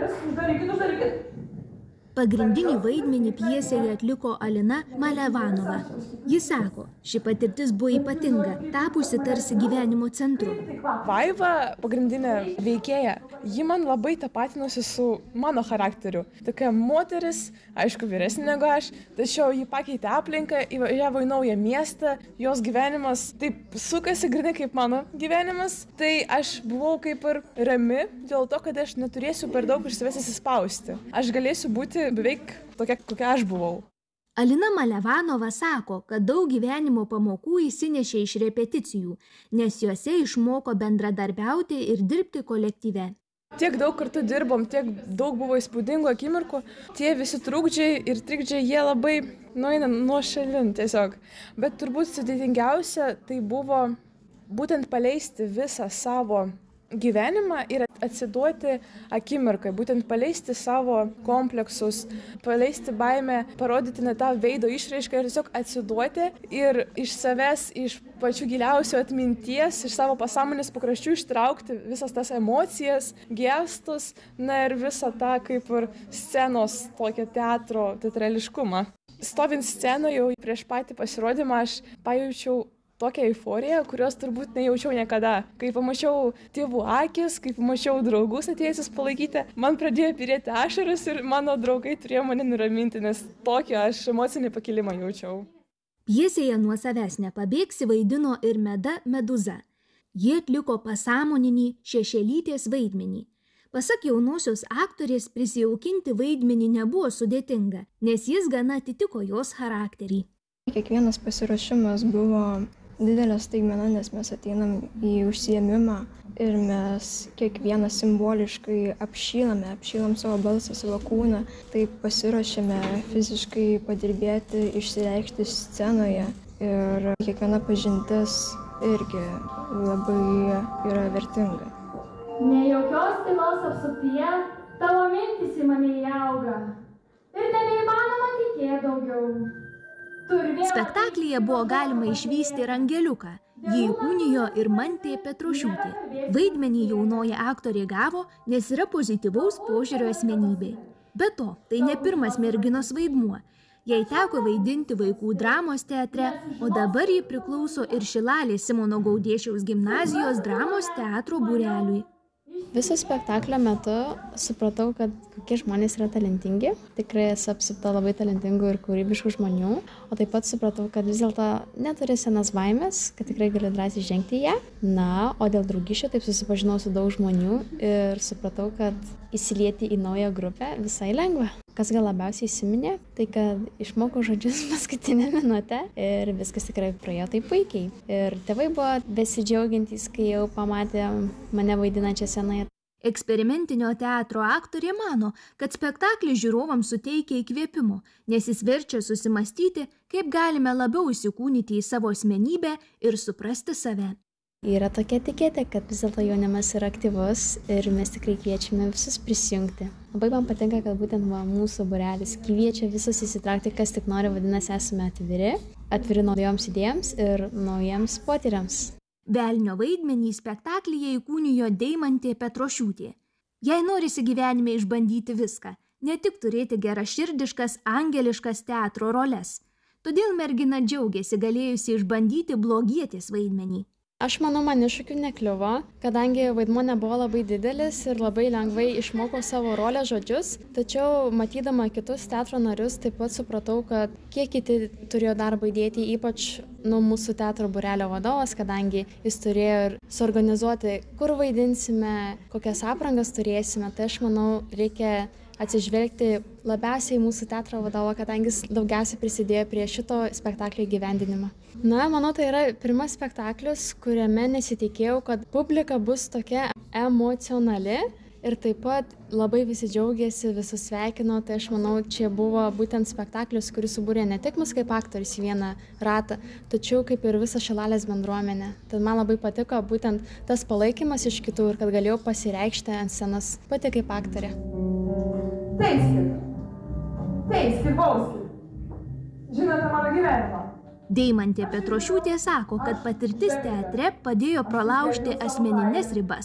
Uždarykit. Pagrindinį vaidmenį pjesėje atliko Alina Malevanova. Ji sako, ši patirtis buvo ypatinga, tapusi tarsi gyvenimo centru. Vaiva, pagrindinė veikėja, ji man labai tapatinosi su mano charakteriu. Tokia moteris, aišku, vyresnė negu aš, tačiau ji pakeitė aplinką, įvažiavo į naują miestą, jos gyvenimas taip sukasi grinai kaip mano gyvenimas. Tai aš buvau kaip ir rami dėl to, kad aš neturėsiu per daug iš savęs įsispausti. Aš galėsiu būti beveik tokia, kokia aš buvau. Alina Malevanova sako, kad daug gyvenimo pamokų įsinešė iš repeticijų, nes juose išmoko bendradarbiauti ir dirbti kolektyve. Tiek daug kartu dirbom, tiek daug buvo įspūdingų akimirkų, tie visi trukdžiai ir trikdžiai, jie labai nueina nuošalin tiesiog. Bet turbūt sudėtingiausia tai buvo būtent paleisti visą savo gyvenimą ir atsiduoti akimirkai, būtent paleisti savo kompleksus, paleisti baimę, parodyti ne tą veido išraišką ir tiesiog atsiduoti ir iš savęs, iš pačių giliausių atminties, iš savo pasąmonės pakraščių ištraukti visas tas emocijas, gestus, na ir visą tą kaip ir scenos tokią teatrališkumą. Stovint scenoje jau prieš patį pasirodymą aš pajaučiau tokią euforiją, kurios turbūt nejaučiau niekada. Kai pamačiau tėvų akis, kai pamačiau draugus atėjusius palaikyti, man pradėjo byrėti ašaras ir mano draugai turėjo mane nuraminti, nes tokį aš emocinį pakilimą jaučiau. Pjesėje Nuo savęs nepabėgsi vaidino ir Meda Meduza. Ji atliko pasąmoninį Šešelytės vaidmenį. Pasak jaunosios aktorės, prisijaukinti vaidmenį nebuvo sudėtinga, nes jis gana atitiko jos charakterį. Kiekvienas pasiruošimas buvo didelė staigmena, nes mes ateinam į užsiėmimą ir mes kiekvienas simboliškai apšylam savo balsą, savo kūną, taip pasiruošiame fiziškai padirbėti, išsireikšti scenoje ir kiekviena pažintis irgi labai yra vertinga. Nejaukios tylos apsuptyje tavo mintys į mane įauga ir nebeįmanoma tikėti daugiau. Spektaklyje buvo galima išvysti ir Angeliuką. Jį įkūnijo ir Mantė Petrošiūtė. Vaidmenį jaunoji aktorė gavo, nes yra pozityvaus požiūrio asmenybė. Be to, tai ne pirmas merginos vaidmuo. Jai teko vaidinti vaikų dramos teatre, o dabar ji priklauso ir Šilalės Simono Gaudiešiaus gimnazijos dramos teatro būreliui. Viso spektaklio metu supratau, kad kokie žmonės yra talentingi. Tikrai esu apsupta labai talentingų ir kūrybiškų žmonių. O taip pat supratau, kad vis dėlto neturi senas baimės, kad tikrai galiu drąsiai žengti į ją. Na, o dėl draugysčių taip susipažinau su daug žmonių ir supratau, kad įsilieti į naują grupę visai lengva. Kas gal labiausiai įsiminė, tai kad išmokau žodžius paskutinę minutę ir viskas tikrai praėjo taip puikiai. Ir tėvai buvo besidžiaugiantys, kai jau pamatė mane vaidinančią scenoje. Eksperimentinio teatro aktorė mano, kad spektaklis žiūrovams suteikia įkvėpimo, nes jis verčia susimastyti, kaip galime labiau įsikūnyti į savo asmenybę ir suprasti save. Yra tokia etiketė, kad vis dėlto jaunimas yra aktyvus ir mes tikrai kviečiame visus prisijungti. Labai man patinka, kad būtent mūsų būrelis kviečia visus įsitraukti, kas tik nori, vadinasi, esame atviri naujoms idėjams ir naujiems potyriams. Velnio vaidmenį spektaklyje įkūnijo Deimantė Petrošiūtė. Jei norisi gyvenime išbandyti viską, ne tik turėti geraširdiškas, angeliškas teatro roles. Todėl mergina džiaugiasi galėjusi išbandyti blogietės vaidmenį. Aš manau, man iššūkių nekliuvo, kadangi vaidmuo nebuvo labai didelis ir labai lengvai išmokau savo rolės žodžius, tačiau matydama kitus teatro narius taip pat supratau, kad kiek kiti turėjo darbą įdėti, ypač mūsų teatro būrelio vadovas, kadangi jis turėjo ir suorganizuoti, kur vaidinsime, kokias aprangas turėsime, tai aš manau, reikia atsižvelgti labiausiai į mūsų teatro vadovą, kadangi jis daugiausiai prisidėjo prie šito spektaklio įgyvendinimo. Na, manau, tai yra pirmas spektaklis, kuriame nesitikėjau, kad publika bus tokia emocionali ir taip pat labai visi džiaugiasi, visus sveikino, tai aš manau, čia buvo būtent spektaklis, kuris subūrė ne tik mus kaip aktorius į vieną ratą, tačiau kaip ir visą Šilalės bendruomenę. Tad man labai patiko būtent tas palaikymas iš kitų ir kad galėjau pasireikšti ant scenos pati kaip aktorė. Teiskit, bauskit. Žinote mano gyvenimą. Deimantė Petrošiūtė sako, kad patirtis teatre padėjo pralaužti asmenines ribas